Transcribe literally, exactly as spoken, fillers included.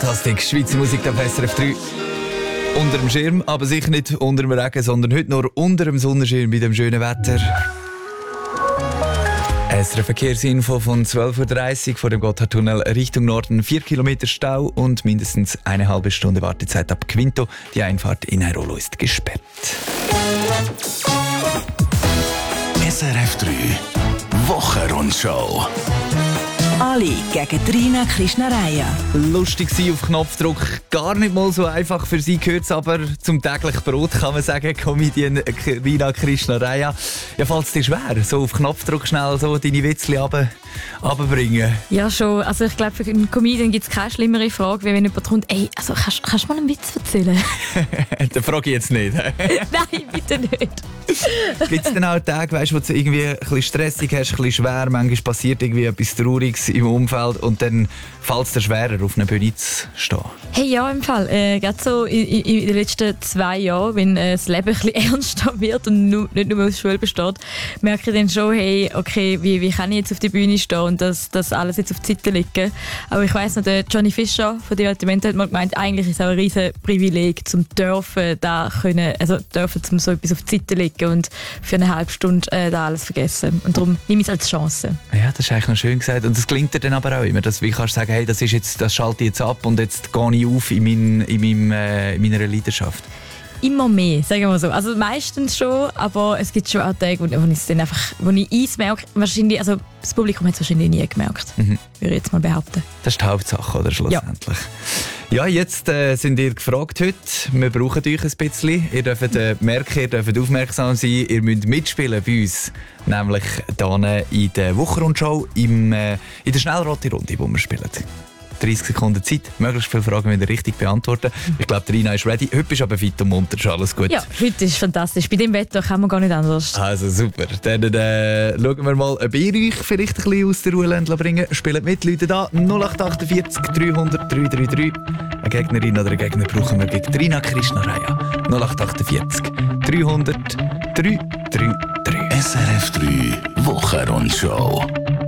Fantastik, Schweizer Musik auf S R F drei. Unter dem Schirm, aber sicher nicht unter dem Regen, sondern heute nur unter dem Sonnenschirm bei dem schönen Wetter. S R F Verkehrsinfo von zwölf Uhr dreißig vor dem Gotthardtunnel Richtung Norden. Vier Kilometer Stau und mindestens eine halbe Stunde Wartezeit ab Quinto. Die Einfahrt in Airolo ist gesperrt. S R F drei Wochenrundschau. Ali gegen Rina Krishnaraya. Lustig sein auf Knopfdruck, gar nicht mal so einfach für sie, gehört es aber zum täglichen Brot, kann man sagen, Comedian Rina Krishnaraya. Ja, fällt es dir schwer, so auf Knopfdruck schnell so deine Witzchen runterbringen? Ja, schon. Also ich glaube, für einen Comedian gibt es keine schlimmere Frage, wie wenn jemand kommt, ey, also kannst, kannst du mal einen Witz erzählen? Das frage ich jetzt nicht. Nein, bitte nicht. Gibt es denn auch Tage, weißt, wo du irgendwie ein bisschen stressig hast, ein bisschen schwer, manchmal passiert irgendwie etwas Trauriges im Umfeld und dann fällt es dir schwerer, auf einer Bühne zu stehen? Hey, ja, im Fall. Äh, gerade so in, in den letzten zwei Jahren, wenn äh, das Leben ein bisschen ernster wird und nu, nicht nur aus Schule besteht, merke ich dann schon, hey, okay, wie, wie kann ich jetzt auf die Bühne stehen und das, das alles jetzt auf die Seite legen? Aber ich weiss noch, der Johnny Fischer von Divertimento hat mal gemeint, eigentlich ist es auch ein riesen Privileg, zum dürfen, da können, also dürfen, zum so etwas auf die Seite legen und für eine halbe Stunde äh, da alles vergessen. Und darum nehme ich es als Chance. Ja, das ist eigentlich noch schön gesagt. Und das gelingt dir dann aber auch immer, dass du kannst sagen, hey, das, ist jetzt, das schalte ich jetzt ab und jetzt gehe ich auf in, mein, in, meinem, äh, in meiner Leidenschaft. Immer mehr, sagen wir so. Also meistens schon, aber es gibt schon auch Tage, wo, wo ich es dann einfach, wo ich eins merke, wahrscheinlich, also das Publikum hat es wahrscheinlich nie gemerkt, mhm. würde ich jetzt mal behaupten. Das ist die Hauptsache, oder, schlussendlich? Ja, ja, jetzt äh, sind ihr gefragt heute. Wir brauchen euch ein bisschen. Ihr dürft äh, merken, ihr dürft aufmerksam sein, ihr müsst mitspielen bei uns. Nämlich hier in der Wochenrundschau, im, äh, in der Schnellraterunde, wo wir spielen. dreißig Sekunden Zeit, möglichst viele Fragen wieder richtig beantworten. Ich glaube, Rina ist ready. Heute bist du aber fit und munter, ist alles gut? Ja, heute ist fantastisch. Bei dem Wetter kann man gar nicht anders. Also super. Dann äh, schauen wir mal, ob ihr euch vielleicht ein bisschen aus der Ruhe bringen. Spielt mit, Leute da. null acht acht vier dreihundert drei drei drei. Eine Gegnerin oder einen Gegner brauchen wir gegen Rina Krishnaraya. null acht acht vier dreihundert drei drei drei. S R F drei Wochenrundschau.